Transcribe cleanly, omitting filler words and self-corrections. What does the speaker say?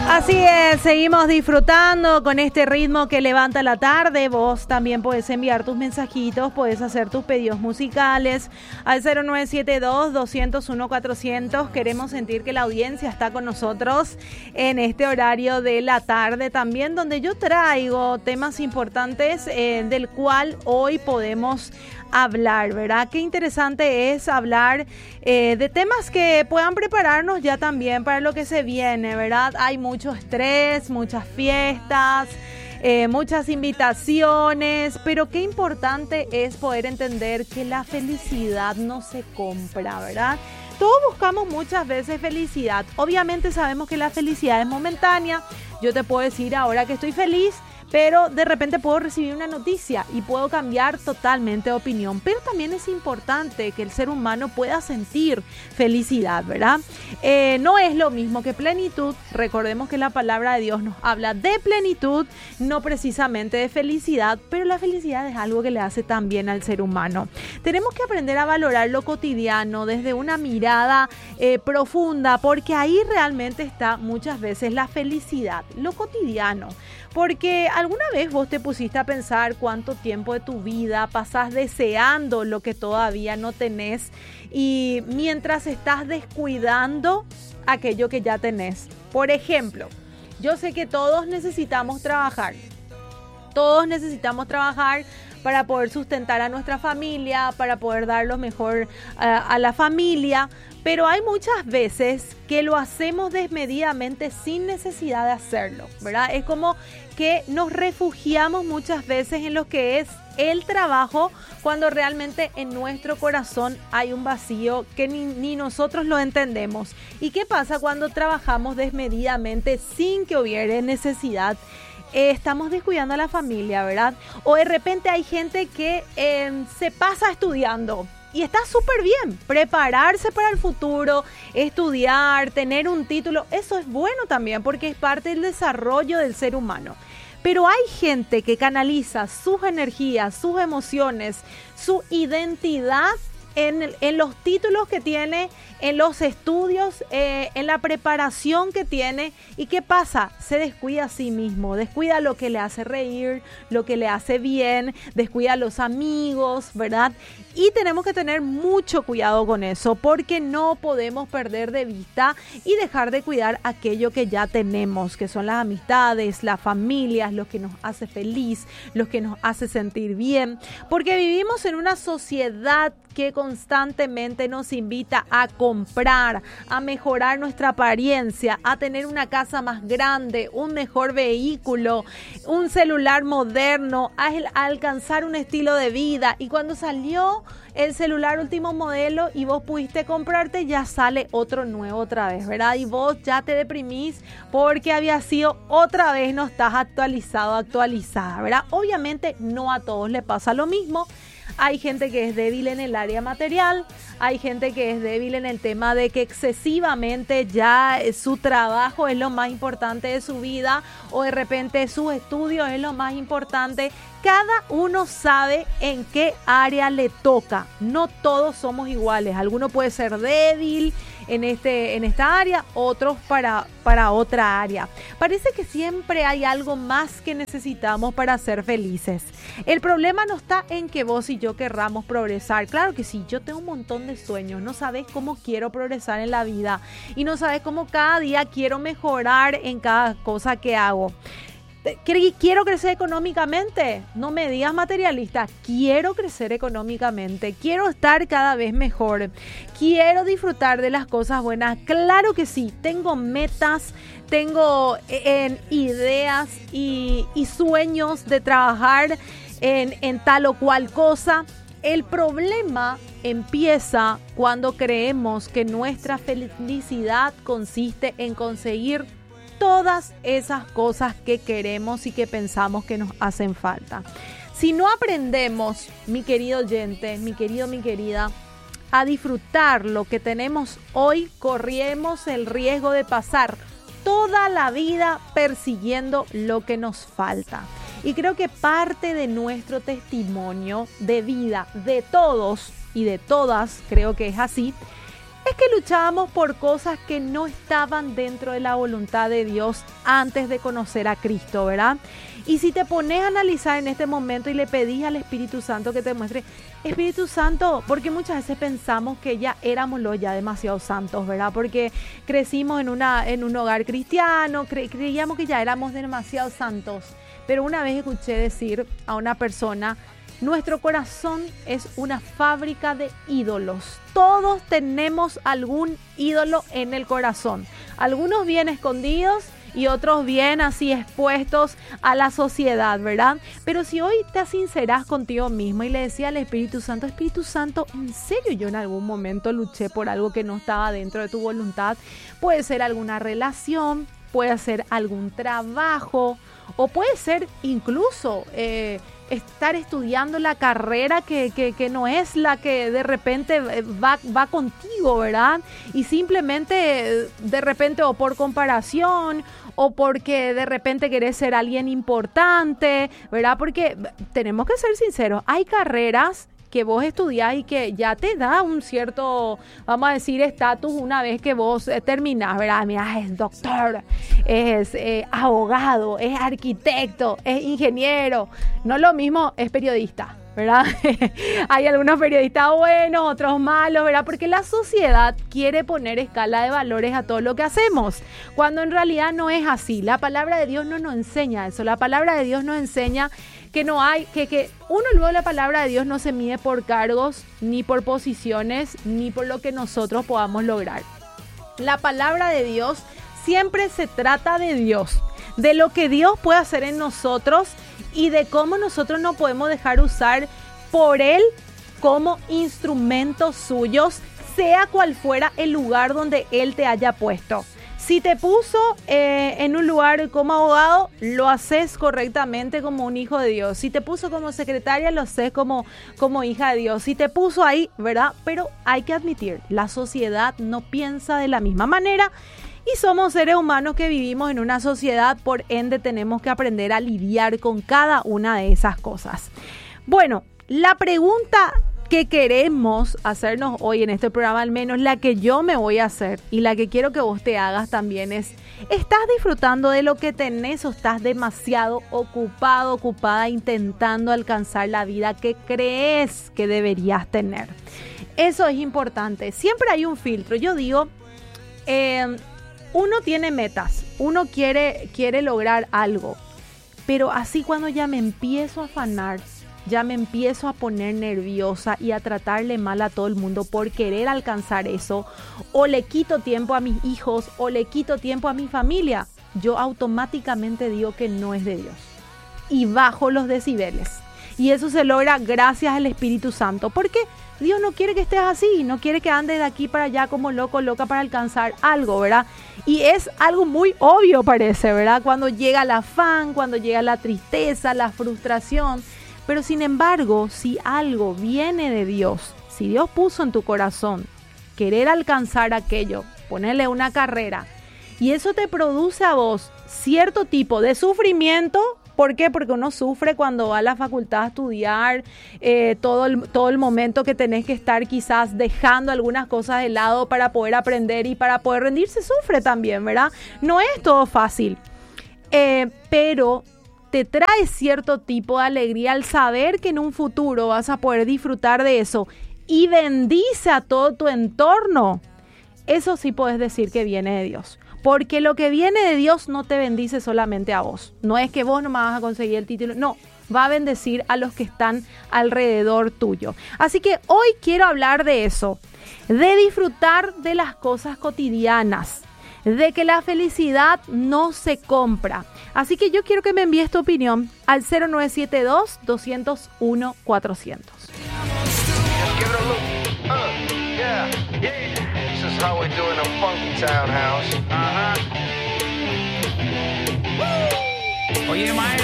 Así es, seguimos disfrutando con este ritmo que levanta la tarde. Vos también podés enviar tus mensajitos, podés hacer tus pedidos musicales al 0972-201-400. Queremos sentir que la audiencia está con nosotros en este horario de la tarde también, donde yo traigo temas importantes del cual hoy podemos hablar, ¿verdad? Qué interesante es hablar de temas que puedan prepararnos ya también para lo que se viene, ¿verdad? Hay mucho estrés, muchas fiestas, muchas invitaciones, pero qué importante es poder entender que la felicidad no se compra, ¿verdad? Todos buscamos muchas veces felicidad. Obviamente sabemos que la felicidad es momentánea. Yo te puedo decir ahora que estoy feliz, pero de repente puedo recibir una noticia y puedo cambiar totalmente de opinión. Pero también es importante que el ser humano pueda sentir felicidad, ¿verdad? No es lo mismo que plenitud. Recordemos que la palabra de Dios nos habla de plenitud, no precisamente de felicidad, pero la felicidad es algo que le hace tan bien al ser humano. Tenemos que aprender a valorar lo cotidiano desde una mirada profunda, porque ahí realmente está muchas veces la felicidad, lo cotidiano. Porque alguna vez vos te pusiste a pensar cuánto tiempo de tu vida pasás deseando lo que todavía no tenés y mientras estás descuidando aquello que ya tenés. Por ejemplo, yo sé que todos necesitamos trabajar. Todos necesitamos trabajar para poder sustentar a nuestra familia, para poder dar lo mejor a la familia. Pero hay muchas veces que lo hacemos desmedidamente sin necesidad de hacerlo, ¿verdad? Es como que nos refugiamos muchas veces en lo que es el trabajo cuando realmente en nuestro corazón hay un vacío que ni nosotros lo entendemos. ¿Y qué pasa cuando trabajamos desmedidamente sin que hubiera necesidad? Estamos descuidando a la familia, ¿verdad? O de repente hay gente que se pasa estudiando. Y está súper bien, prepararse para el futuro, estudiar, tener un título, eso es bueno también porque es parte del desarrollo del ser humano. Pero hay gente que canaliza sus energías, sus emociones, su identidad en los títulos que tiene, en los estudios, en la preparación que tiene. ¿Y qué pasa? Se descuida a sí mismo, descuida lo que le hace reír, lo que le hace bien, descuida a los amigos, ¿verdad? Y tenemos que tener mucho cuidado con eso porque no podemos perder de vista y dejar de cuidar aquello que ya tenemos, que son las amistades, las familias, lo que nos hace feliz, lo que nos hace sentir bien. Porque vivimos en una sociedad que constantemente nos invita a comprar, a mejorar nuestra apariencia, a tener una casa más grande, un mejor vehículo, un celular moderno, a alcanzar un estilo de vida. Y cuando salió el celular último modelo y vos pudiste comprarte, ya sale otro nuevo otra vez, ¿verdad? Y vos ya te deprimís porque había sido otra vez, no estás actualizada, ¿verdad? Obviamente no a todos le pasa lo mismo. Hay gente que es débil en el área material, hay gente que es débil en el tema de que excesivamente ya su trabajo es lo más importante de su vida o de repente sus estudios es lo más importante. Cada uno sabe en qué área le toca. No todos somos iguales. Alguno puede ser débil en esta área, otros para otra área. Parece que siempre hay algo más que necesitamos para ser felices. El problema no está en que vos y yo querramos progresar. Claro que sí, yo tengo un montón de sueños. No sabes cómo quiero progresar en la vida y no sabes cómo cada día quiero mejorar en cada cosa que hago. ¿Quiero crecer económicamente? No me digas materialista. Quiero crecer económicamente. Quiero estar cada vez mejor. Quiero disfrutar de las cosas buenas. Claro que sí. Tengo metas, tengo ideas y sueños de trabajar en tal o cual cosa. El problema empieza cuando creemos que nuestra felicidad consiste en conseguir todas esas cosas que queremos y que pensamos que nos hacen falta. Si no aprendemos, mi querido oyente, mi querida, a disfrutar lo que tenemos hoy, corremos el riesgo de pasar toda la vida persiguiendo lo que nos falta. Y creo que parte de nuestro testimonio de vida, de todos y de todas, creo que es así, es que luchábamos por cosas que no estaban dentro de la voluntad de Dios antes de conocer a Cristo, ¿verdad? Y si te pones a analizar en este momento y le pedís al Espíritu Santo que te muestre, Espíritu Santo, porque muchas veces pensamos que ya éramos ya demasiado santos, ¿verdad? Porque crecimos en un hogar cristiano, creíamos que ya éramos demasiado santos. Pero una vez escuché decir a una persona, nuestro corazón es una fábrica de ídolos. Todos tenemos algún ídolo en el corazón. Algunos bien escondidos y otros bien así expuestos a la sociedad, ¿verdad? Pero si hoy te sincerás contigo mismo y le decías al Espíritu Santo, ¿en serio yo en algún momento luché por algo que no estaba dentro de tu voluntad? Puede ser alguna relación, puede ser algún trabajo, o puede ser incluso estar estudiando la carrera que no es la que de repente va contigo, ¿verdad? Y simplemente de repente o por comparación o porque de repente querés ser alguien importante, ¿verdad? Porque tenemos que ser sinceros, hay carreras que vos estudiás y que ya te da un cierto, vamos a decir, estatus una vez que vos terminás, ¿verdad? Mira, es doctor, es abogado, es arquitecto, es ingeniero. No lo mismo, es periodista, ¿verdad? Hay algunos periodistas buenos, otros malos, ¿verdad? Porque la sociedad quiere poner escala de valores a todo lo que hacemos, cuando en realidad no es así. La palabra de Dios no nos enseña eso. La palabra de Dios nos enseña que no hay, que uno luego la palabra de Dios no se mide por cargos, ni por posiciones, ni por lo que nosotros podamos lograr. La palabra de Dios siempre se trata de Dios, de lo que Dios puede hacer en nosotros y de cómo nosotros nos podemos dejar usar por Él como instrumentos suyos, sea cual fuera el lugar donde Él te haya puesto. Si te puso en un lugar como abogado, lo haces correctamente como un hijo de Dios. Si te puso como secretaria, lo haces como hija de Dios. Si te puso ahí, ¿verdad? Pero hay que admitir, la sociedad no piensa de la misma manera y somos seres humanos que vivimos en una sociedad, por ende tenemos que aprender a lidiar con cada una de esas cosas. Bueno, la pregunta que queremos hacernos hoy en este programa, al menos la que yo me voy a hacer y la que quiero que vos te hagas también es, ¿estás disfrutando de lo que tenés o estás demasiado ocupada intentando alcanzar la vida que crees que deberías tener? Eso es importante. Siempre hay un filtro. Yo digo, uno tiene metas, uno quiere lograr algo, pero así cuando ya me empiezo a afanar, ya me empiezo a poner nerviosa y a tratarle mal a todo el mundo por querer alcanzar eso, o le quito tiempo a mis hijos, o le quito tiempo a mi familia, yo automáticamente digo que no es de Dios y bajo los decibeles. Y eso se logra gracias al Espíritu Santo, porque Dios no quiere que estés así, no quiere que andes de aquí para allá como loca para alcanzar algo, ¿verdad? Y es algo muy obvio, parece, ¿verdad? Cuando llega el afán, cuando llega la tristeza, la frustración. Pero sin embargo, si algo viene de Dios, si Dios puso en tu corazón querer alcanzar aquello, ponerle una carrera, y eso te produce a vos cierto tipo de sufrimiento. ¿Por qué? Porque uno sufre cuando va a la facultad a estudiar, todo el momento que tenés que estar quizás dejando algunas cosas de lado para poder aprender y para poder rendirse, sufre también, ¿verdad? No es todo fácil, pero te trae cierto tipo de alegría al saber que en un futuro vas a poder disfrutar de eso y bendice a todo tu entorno. Eso sí puedes decir que viene de Dios. Porque lo que viene de Dios no te bendice solamente a vos. No es que vos nomás vas a conseguir el título. No, va a bendecir a los que están alrededor tuyo. Así que hoy quiero hablar de eso. De disfrutar de las cosas cotidianas. De que la felicidad no se compra. Así que yo quiero que me envíes tu opinión al 0972-201-400. This is how we do in a funky townhouse. Oye, maestro.